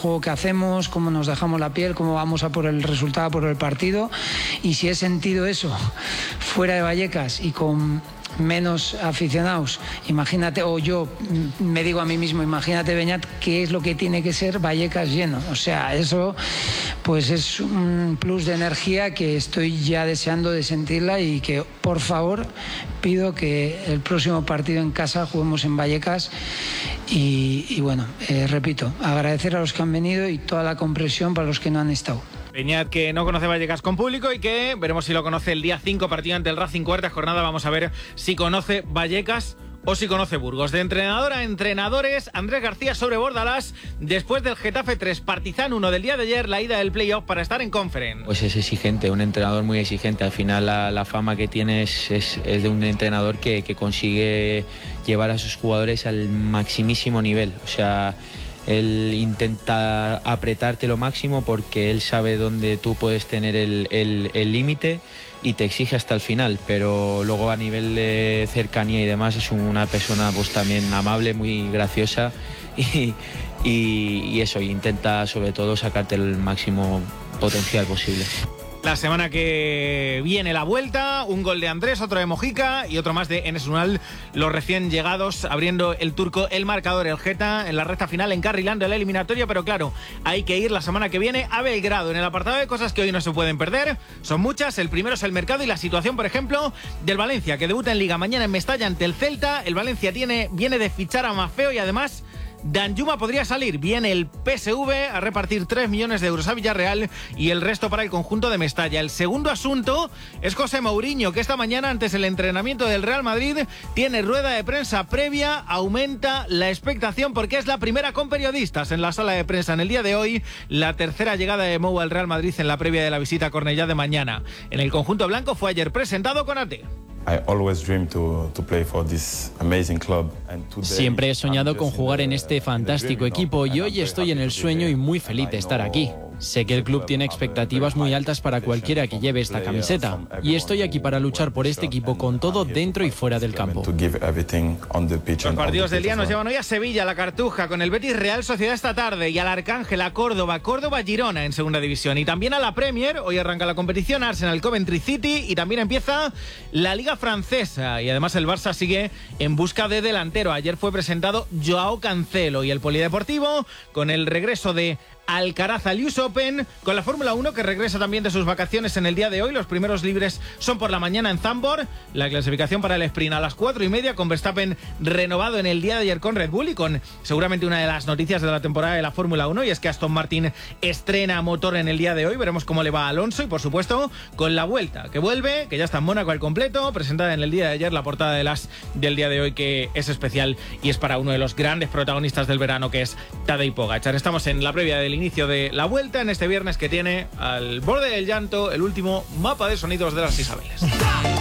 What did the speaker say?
juego que hacemos, cómo nos dejamos la piel, cómo vamos a por el resultado, por el partido. Y si he sentido eso fuera de Vallecas y con menos aficionados, imagínate, o yo me digo a mí mismo, imagínate, Beñat, qué es lo que tiene que ser Vallecas lleno. O sea, eso pues es un plus de energía que estoy ya deseando de sentirla, y que por favor pido que el próximo partido en casa juguemos en Vallecas. Y bueno, repito, agradecer a los que han venido y toda la comprensión para los que no han estado. Beñat, que no conoce Vallecas con público y que veremos si lo conoce el día 5, partido ante el Racing, cuarta jornada. Vamos a ver si conoce Vallecas o si conoce Burgos. De entrenador a entrenadores, Andrés García sobre Bordalás, después del Getafe 3, Partizan 1 del día de ayer, la ida del playoff para estar en Conference. Pues es exigente, un entrenador muy exigente. Al final la fama que tiene es de un entrenador que consigue llevar a sus jugadores al maximísimo nivel. O sea, él intenta apretarte lo máximo porque él sabe dónde tú puedes tener el límite y te exige hasta el final, pero luego a nivel de cercanía y demás es una persona pues también amable, muy graciosa y eso, intenta sobre todo sacarte el máximo potencial posible. La semana que viene la vuelta, un gol de Andrés, otro de Mojica y otro más de Enes Unal, los recién llegados, abriendo el turco el marcador, el Geta en la recta final, encarrilando el eliminatorio, pero claro, hay que ir la semana que viene a Belgrado. En el apartado de cosas que hoy no se pueden perder, son muchas. El primero es el mercado y la situación, por ejemplo, del Valencia, que debuta en Liga mañana en Mestalla ante el Celta. El Valencia viene de fichar a Maffeo y además Danjuma podría salir. Viene el PSV a repartir 3 millones de euros a Villarreal y el resto para el conjunto de Mestalla. El segundo asunto es José Mourinho, que esta mañana, antes del entrenamiento del Real Madrid, tiene rueda de prensa previa. Aumenta la expectación porque es la primera con periodistas en la sala de prensa en el día de hoy. La tercera llegada de Mou al Real Madrid en la previa de la visita a Cornellá de mañana. En el conjunto blanco fue ayer presentado con AT. Siempre he soñado con jugar en este fantástico equipo y hoy estoy en el sueño y muy feliz de estar aquí. Sé que el club tiene expectativas muy altas para cualquiera que lleve esta camiseta y estoy aquí para luchar por este equipo con todo dentro y fuera del campo. Los partidos del día nos llevan hoy a Sevilla, la Cartuja, con el Betis Real Sociedad esta tarde, y al Arcángel, a Córdoba, Girona en segunda división, y también a la Premier. Hoy arranca la competición, Arsenal Coventry City, y también empieza la Liga Francesa, y además el Barça sigue en busca de delantero. Ayer fue presentado Joao Cancelo, y el Polideportivo con el regreso de Alcaraz al US Open, con la Fórmula 1 que regresa también de sus vacaciones en el día de hoy. Los primeros libres son por la mañana en Zandvoort, la clasificación para el sprint a las 4:30, con Verstappen renovado en el día de ayer con Red Bull y con seguramente una de las noticias de la temporada de la Fórmula 1, y es que Aston Martin estrena motor en el día de hoy. Veremos cómo le va a Alonso, y por supuesto con la vuelta que vuelve, que ya está en Mónaco al completo, presentada en el día de ayer la portada de las del día de hoy, que es especial y es para uno de los grandes protagonistas del verano, que es Tadej Pogačar. Estamos en la previa del inicio de la vuelta en este viernes que tiene al borde del llanto el último mapa de sonidos de las Isabeles.